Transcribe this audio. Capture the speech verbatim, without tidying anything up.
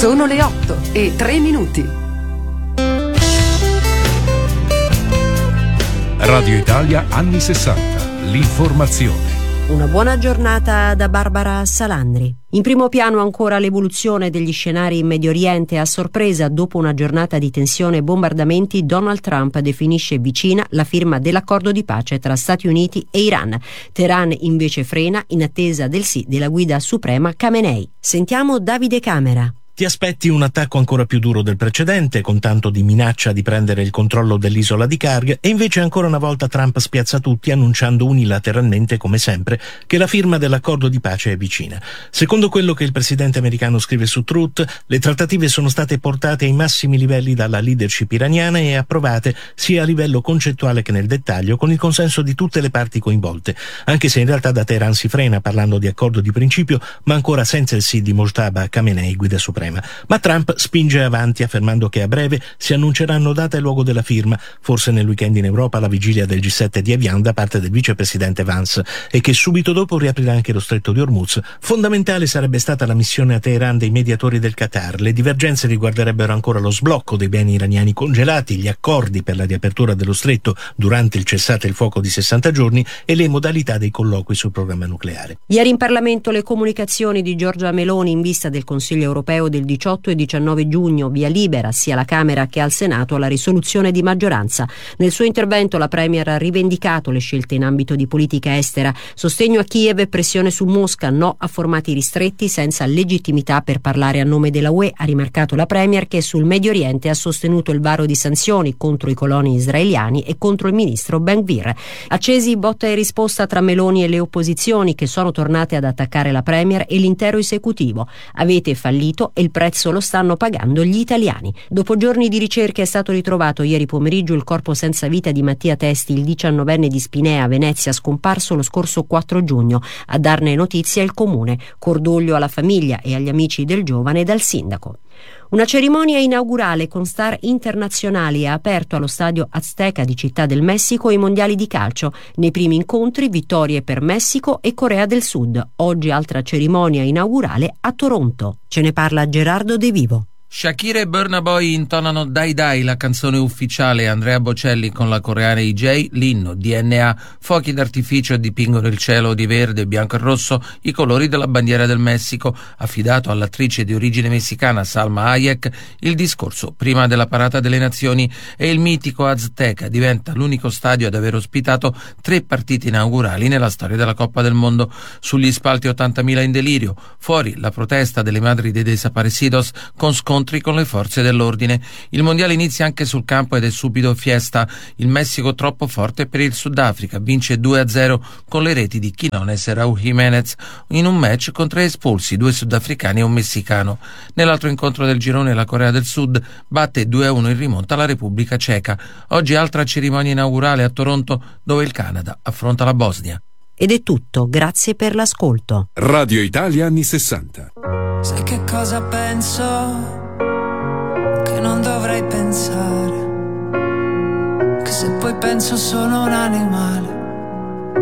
Sono le otto e tre minuti. Radio Italia anni sessanta. L'informazione. Una buona giornata da Barbara Salandri. In primo piano ancora l'evoluzione degli scenari in Medio Oriente. A sorpresa, dopo una giornata di tensione e bombardamenti, Donald Trump definisce vicina la firma dell'accordo di pace tra Stati Uniti e Iran. Teheran invece frena in attesa del sì della guida suprema Khamenei. Sentiamo Davide Camera. Ti aspetti un attacco ancora più duro del precedente, con tanto di minaccia di prendere il controllo dell'isola di Karg, e invece ancora una volta Trump spiazza tutti annunciando unilateralmente, come sempre, che la firma dell'accordo di pace è vicina. Secondo quello che il presidente americano scrive su Truth, le trattative sono state portate ai massimi livelli dalla leadership iraniana e approvate sia a livello concettuale che nel dettaglio, con il consenso di tutte le parti coinvolte, anche se in realtà da Teheran si frena parlando di accordo di principio, ma ancora senza il sì di Mojtaba Khamenei, guida suprema. Ma Trump spinge avanti affermando che a breve si annunceranno data e luogo della firma, forse nel weekend in Europa alla vigilia del G sette di Evian da parte del vicepresidente Vance, e che subito dopo riaprirà anche lo stretto di Hormuz. Fondamentale sarebbe stata la missione a Teheran dei mediatori del Qatar. Le divergenze riguarderebbero ancora lo sblocco dei beni iraniani congelati, gli accordi per la riapertura dello stretto durante il cessate il fuoco di sessanta giorni e le modalità dei colloqui sul programma nucleare. Ieri in Parlamento le comunicazioni di Giorgia Meloni in vista del Consiglio europeo del diciotto e diciannove giugno, via libera sia alla Camera che al Senato alla risoluzione di maggioranza. Nel suo intervento la Premier ha rivendicato le scelte in ambito di politica estera, sostegno a Kiev e pressione su Mosca, no a formati ristretti senza legittimità per parlare a nome della U E, ha rimarcato la Premier, che sul Medio Oriente ha sostenuto il varo di sanzioni contro i coloni israeliani e contro il ministro Ben-Gvir. Accesi botta e risposta tra Meloni e le opposizioni, che sono tornate ad attaccare la Premier e l'intero esecutivo. Avete fallito e il prezzo lo stanno pagando gli italiani. Dopo giorni di ricerche è stato ritrovato ieri pomeriggio il corpo senza vita di Mattia Testi, il diciannovenne di Spinea, Venezia, scomparso lo scorso quattro giugno. A darne notizia il comune. Cordoglio alla famiglia e agli amici del giovane dal sindaco. Una cerimonia inaugurale con star internazionali ha aperto allo stadio Azteca di Città del Messico i mondiali di calcio. Nei primi incontri vittorie per Messico e Corea del Sud. Oggi altra cerimonia inaugurale a Toronto. Ce ne parla Gerardo De Vivo. Shakira e Burna Boy intonano Dai Dai, la canzone ufficiale. Andrea Bocelli con la coreana E J, l'inno. D N A, fuochi d'artificio dipingono il cielo di verde, bianco e rosso, i colori della bandiera del Messico. Affidato all'attrice di origine messicana Salma Hayek, il discorso prima della parata delle nazioni, e il mitico Azteca diventa l'unico stadio ad aver ospitato tre partite inaugurali nella storia della Coppa del Mondo. Sugli spalti ottantamila in delirio, fuori la protesta delle madri dei desaparecidos con scontri con le forze dell'ordine. Il mondiale inizia anche sul campo ed è subito fiesta. Il Messico troppo forte per il Sudafrica, vince due a zero con le reti di Quinones e Raúl Jiménez in un match con tre espulsi, due sudafricani e un messicano. Nell'altro incontro del girone la Corea del Sud batte due a uno in rimonta la Repubblica Ceca. Oggi altra cerimonia inaugurale a Toronto, dove il Canada affronta la Bosnia. Ed è tutto, grazie per l'ascolto. Radio Italia anni sessanta. Sai che cosa penso? Che non dovrei pensare, che se poi penso sono un animale